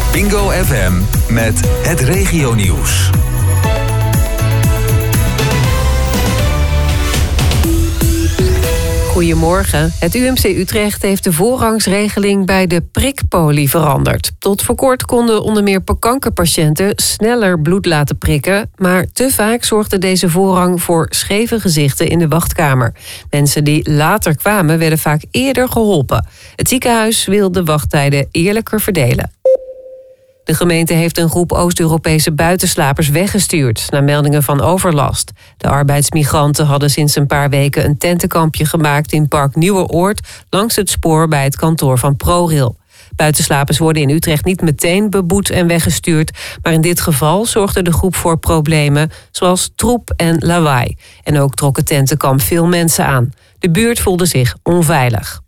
Bingo FM met het regionieuws. Goedemorgen. Het UMC Utrecht heeft de voorrangsregeling bij de prikpolie veranderd. Tot voor kort konden onder meer kankerpatiënten sneller bloed laten prikken, maar te vaak zorgde deze voorrang voor scheve gezichten in de wachtkamer. Mensen die later kwamen werden vaak eerder geholpen. Het ziekenhuis wil de wachttijden eerlijker verdelen. De gemeente heeft een groep Oost-Europese buitenslapers weggestuurd na meldingen van overlast. De arbeidsmigranten hadden sinds een paar weken een tentenkampje gemaakt in Park Nieuweroord langs het spoor bij het kantoor van ProRail. Buitenslapers worden in Utrecht niet meteen beboet en weggestuurd, maar in dit geval zorgde de groep voor problemen zoals troep en lawaai. En ook trok het tentenkamp veel mensen aan. De buurt voelde zich onveilig.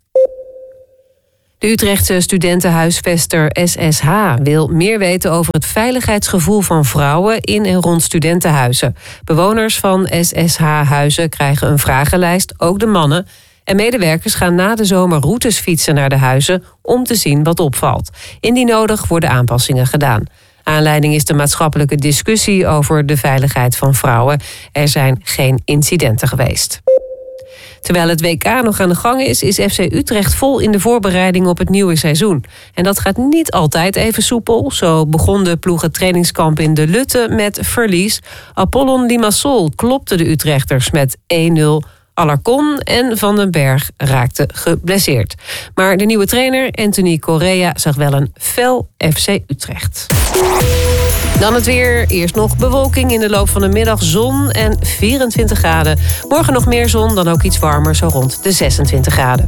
De Utrechtse studentenhuisvester SSH wil meer weten over het veiligheidsgevoel van vrouwen in en rond studentenhuizen. Bewoners van SSH-huizen krijgen een vragenlijst, ook de mannen. En medewerkers gaan na de zomer routes fietsen naar de huizen om te zien wat opvalt. Indien nodig worden aanpassingen gedaan. Aanleiding is de maatschappelijke discussie over de veiligheid van vrouwen. Er zijn geen incidenten geweest. Terwijl het WK nog aan de gang is FC Utrecht vol in de voorbereiding op het nieuwe seizoen. En dat gaat niet altijd even soepel. Zo begon de ploeg het trainingskamp in de Lutte met verlies. Apollon Limassol klopte de Utrechters met 1-0. Alarcon en Van den Berg raakten geblesseerd. Maar de nieuwe trainer, Anthony Correa, zag wel een fel FC Utrecht. Dan het weer. Eerst nog bewolking, in de loop van de middag zon en 24 graden. Morgen nog meer zon, dan ook iets warmer, zo rond de 26 graden.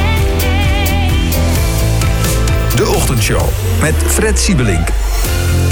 De Ochtendshow met Fred Siebelink.